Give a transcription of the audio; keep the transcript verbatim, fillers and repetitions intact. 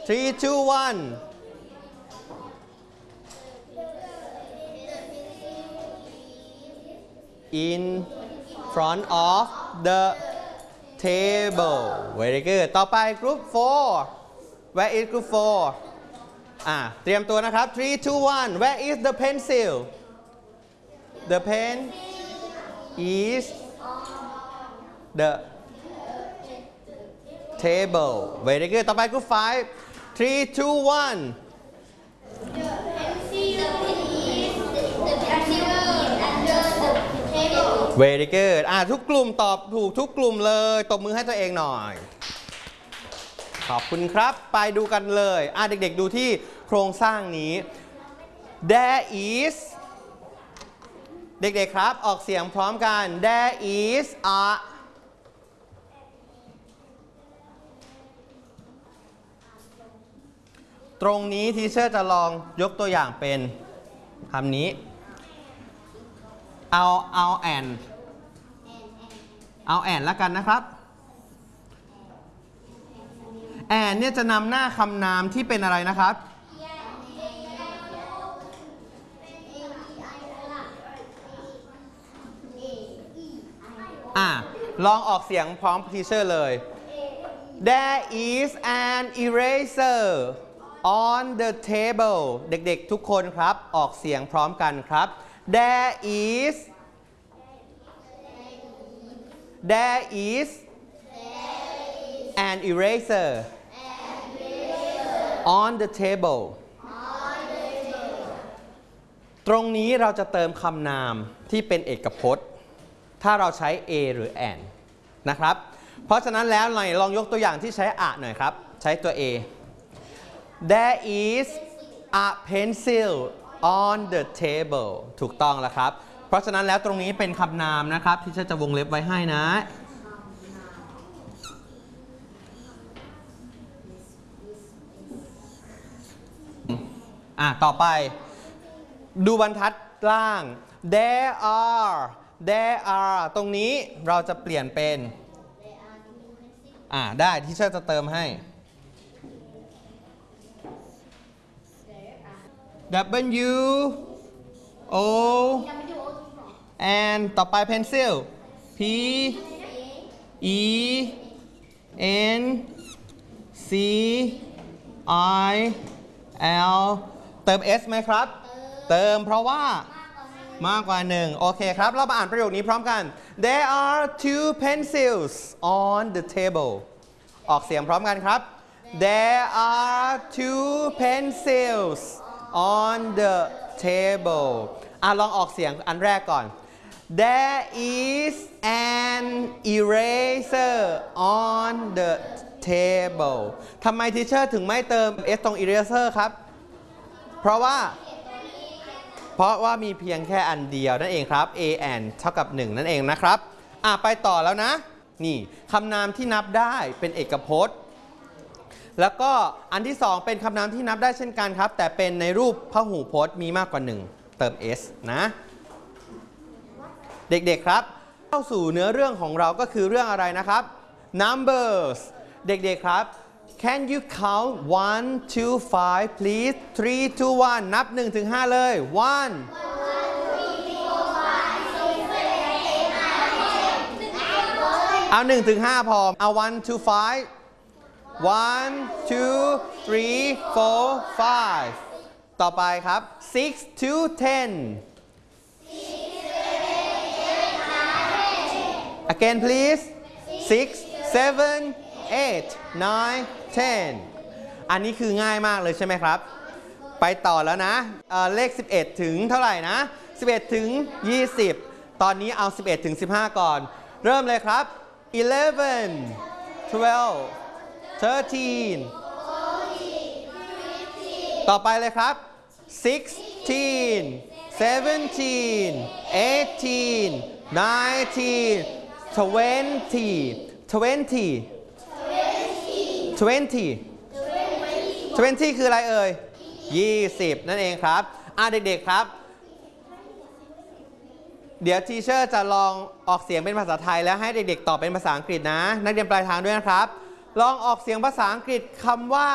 three two one in front of the table very good ต่อไป group four where is group four อ่าเตรียมตัวนะครับ three two one where is the pencil the pen is the table very good ต่อไป group five three two one very good อ่าทุกกลุ่มตอบถูกทุกกลุ่มเลยตบมือให้ตัวเองหน่อยขอบคุณครับไปดูกันเลยอ่าเด็กๆดูที่โครงสร้างนี้ there is เด็กๆครับออกเสียงพร้อมกัน there is a ตรงนี้ทีเชอร์จะลองยกตัวอย่างเป็นคำนี้เอาเอาแอนเอาแอนแล้วกันนะครับแอนเนี่ยจะนำหน้าคำนามที่เป็นอะไรนะครับอ่ะลองออกเสียงพร้อมทีเชอร์เลย There is an eraser on the table เด็กๆทุกคนครับออกเสียงพร้อมกันครับ There is There is an eraser on the table ตรงนี้เราจะเติมคำนามที่เป็นเอกพจน์ถ้าเราใช้ a หรือ an นะครับเพราะฉะนั้นแล้วหน่อยลองยกตัวอย่างที่ใช้อะหน่อยครับใช้ตัว a There is a pencil on the table ถูกต้องแล้วครับเพราะฉะนั้นแล้วตรงนี้เป็นคำนามนะครับที่จะวงเล็บไว้ให้นะอ่ะต่อไปดูบรรทัดล่าง there are there are ตรงนี้เราจะเปลี่ยนเป็นอ่ะได้ที่เชอร์จะเติมให้ W O and ต่อไป pencil P E N C I L เติม S ไหมครับเติมเพราะว่ามากกว่าหนึ่งโอเคครับเรามาอ่านประโยคนี้พร้อมกัน There are two pencils on the table ออกเสียงพร้อมกันครับ There are two pencils on the table อ่ะลองออกเสียงอันแรกก่อน There is an eraser on the table ทำไมทีเชอร์ถึงไม่เติม S ตรง eraser ครับเพราะว่าเพราะว่ามีเพียงแค่อันเดียวนั่นเองครับ an เท่ากับหนึ่งนั่นเองนะครับอ่ะไปต่อแล้วนะนี่คำนามที่นับได้เป็นเอกพจน์แล้วก็อันที่สองเป็นคำนามที่นับได้เช่นกันครับแต่เป็นในรูปพหูพจน์มีมากกว่าหนึ่งเติม s นะเด็กๆครับเข้าสู่เนื้อเรื่องของเราก็คือเรื่องอะไรนะครับ numbers เด็กๆครับ Can you count one two five please three two one นับหนึ่งถึงห้าเลย oneเอาหนึ่งถึงห้าพอเอาone two five one two three four five ต่อไปครับ six to ten again please six seven eight nine ten อันนี้คือง่ายมากเลยใช่ไหมครับไปต่อแล้วนะ เอ่อ เลขสิบเอ็ดถึงเท่าไหร่นะสิบเอ็ดถึงยี่สิบตอนนี้เอาสิบเอ็ดถึงสิบห้าก่อนเริ่มเลยครับ eleven twelve thirteen ต่อไปเลยครับ sixteen seventeen eighteen nineteen twenty twenty twenty twenty คืออะไรเอ่ยยี่สิบนั่นเองครับอ่ะเด็กๆครับเดี๋ยวทีเชอร์จะลองออกเสียงเป็นภาษาไทยแล้วให้เด็กๆตอบเป็นภาษาอังกฤษนะนักเรียนปลายทางด้วยนะครับลองออกเสียงภาษาอังกฤษคำว่า